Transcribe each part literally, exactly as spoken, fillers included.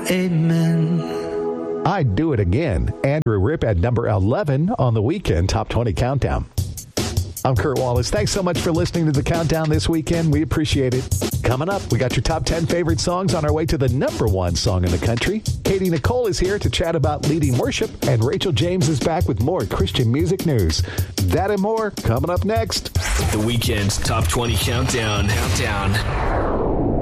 Amen. I'd Do It Again. Andrew Ripp at number eleven on the Weekend Top twenty Countdown. I'm Kurt Wallace. Thanks so much for listening to the Countdown this weekend. We appreciate it. Coming up, we got your top ten favorite songs on our way to the number one song in the country. Katie Nicole is here to chat about leading worship, and Rachel James is back with more Christian music news. That and more coming up next. The Weekend Top twenty Countdown. Countdown.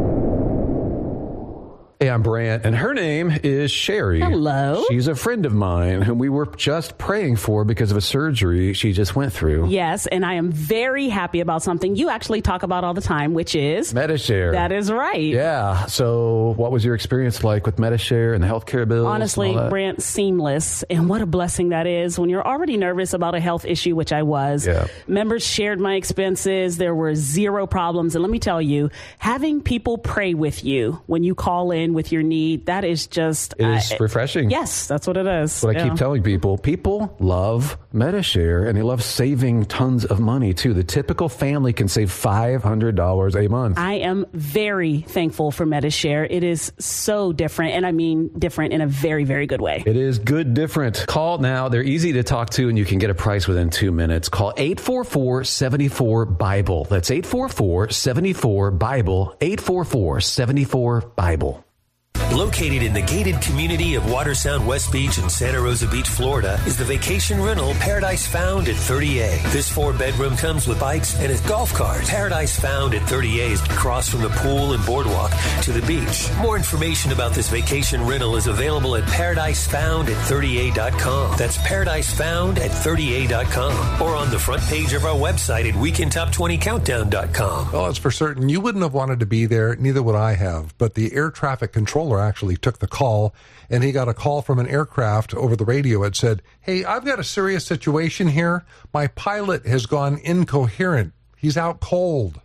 Hey, I'm Brant, and her name is Sherry. Hello. She's a friend of mine whom we were just praying for because of a surgery she just went through. Yes, and I am very happy about something you actually talk about all the time, which is... Medi-Share. That is right. Yeah. So what was your experience like with Medi-Share and the healthcare bills? Honestly, Brant, seamless. And what a blessing that is when you're already nervous about a health issue, which I was. Yeah. Members shared my expenses. There were zero problems. And let me tell you, having people pray with you when you call in with your need, that is just... It is uh, refreshing. Yes, that's what it is. That's what yeah. I keep telling people. People love Medi-Share, and they love saving tons of money, too. The typical family can save five hundred dollars a month. I am very thankful for Medi-Share. It is so different, and I mean different in a very, very good way. It is good different. Call now. They're easy to talk to, and you can get a price within two minutes. Call eight four four, seven four, BIBLE. That's eight four four, seven four, BIBLE. eight four four, seven four, BIBLE. Located in the gated community of Watersound West Beach in Santa Rosa Beach, Florida, is the vacation rental Paradise Found at thirty A. This four-bedroom comes with bikes and a golf cart. Paradise Found at thirty A is across from the pool and boardwalk to the beach. More information about this vacation rental is available at paradise found at thirty A dot com. That's paradise found at thirty A dot com, or on the front page of our website at weekend top twenty countdown dot com. Well, it's for certain you wouldn't have wanted to be there, neither would I have, but the air traffic controller actually took the call, and he got a call from an aircraft over the radio. It said, "Hey, I've got a serious situation here. My pilot has gone incoherent. He's out cold."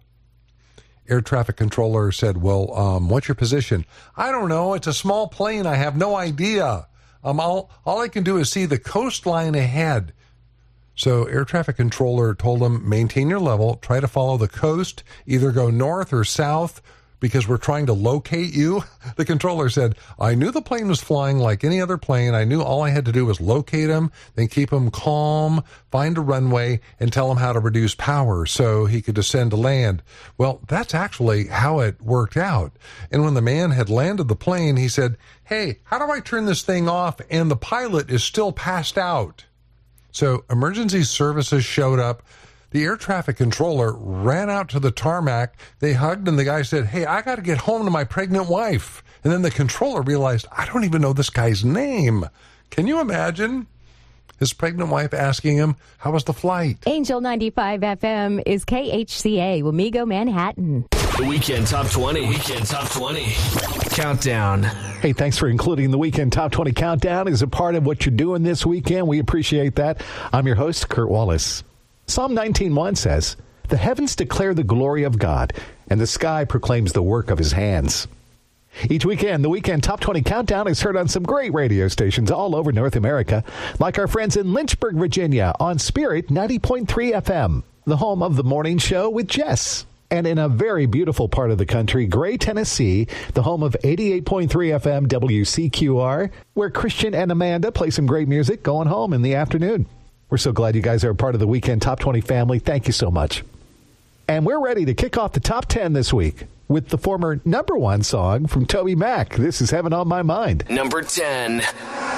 Air traffic controller said, "Well, um, what's your position?" "I don't know. It's a small plane. I have no idea. Um, all, all I can do is see the coastline ahead." So air traffic controller told him, maintain your level, try to follow the coast, either go north or south, because we're trying to locate you. The controller said, "I knew the plane was flying like any other plane. I knew all I had to do was locate him, then keep him calm, find a runway, and tell him how to reduce power so he could descend to land." Well, that's actually how it worked out. And when the man had landed the plane, he said, "Hey, how do I turn this thing off? And the pilot is still passed out." So emergency services showed up. The air traffic controller ran out to the tarmac. They hugged, and the guy said, "Hey, I got to get home to my pregnant wife." And then the controller realized, I don't even know this guy's name. Can you imagine his pregnant wife asking him, "How was the flight?" Angel ninety-five F M is K H C A, Wamego, Manhattan. The Weekend Top twenty. Weekend Top twenty. Countdown. Hey, thanks for including the Weekend Top twenty Countdown as a part of what you're doing this weekend. We appreciate that. I'm your host, Kurt Wallace. Psalm nineteen one says, "The heavens declare the glory of God, and the sky proclaims the work of his hands." Each weekend, the Weekend Top twenty Countdown is heard on some great radio stations all over North America, like our friends in Lynchburg, Virginia, on Spirit ninety point three F M, the home of the morning show with Jess. And in a very beautiful part of the country, Gray, Tennessee, the home of eighty-eight point three F M W C Q R, where Christian and Amanda play some great music going home in the afternoon. We're so glad you guys are a part of the Weekend Top twenty family. Thank you so much. And we're ready to kick off the top ten this week with the former number one song from Toby Mac. This is Heaven on My Mind. Number ten.